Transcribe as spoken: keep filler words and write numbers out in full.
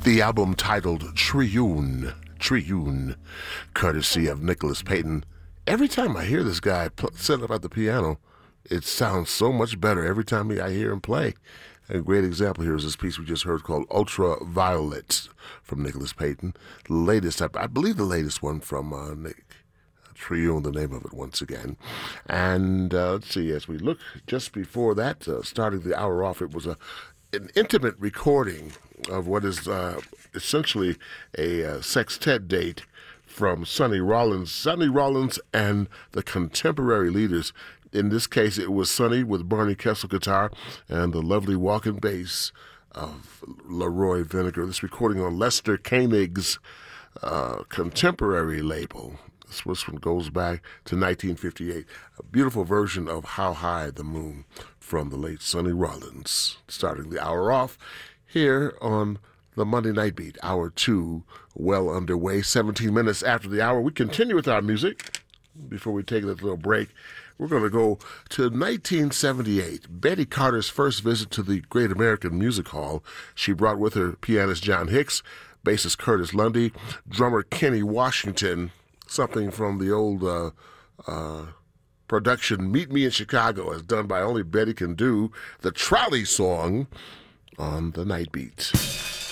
The album titled Triune, Triune, courtesy of Nicholas Payton. Every time I hear this guy pl- set up at the piano, it sounds so much better every time I hear him play. A great example here is this piece we just heard called Ultraviolet from Nicholas Payton. The latest, I, I believe the latest one from uh, Nick. Triune, the name of it once again. And uh, let's see, as we look just before that, uh, starting the hour off, it was a an intimate recording of what is uh, essentially a uh, sextet date from Sonny Rollins. Sonny Rollins and the Contemporary Leaders. In this case, it was Sonny with Barney Kessel guitar and the lovely walking bass of Leroy Vinegar. This recording on Lester Koenig's uh, Contemporary label. This one goes back to nineteen fifty-eight. A beautiful version of How High the Moon from the late Sonny Rollins. Starting the hour off here on the Monday Night Beat. Hour two, well underway. seventeen minutes after the hour. We continue with our music. Before we take that little break, we're going to go to nineteen seventy-eight. Betty Carter's first visit to the Great American Music Hall. She brought with her pianist John Hicks, bassist Curtis Lundy, drummer Kenny Washington, something from the old uh, uh, production Meet Me in Chicago, as done by only Betty Can Do, the Trolley Song on the Night Beat.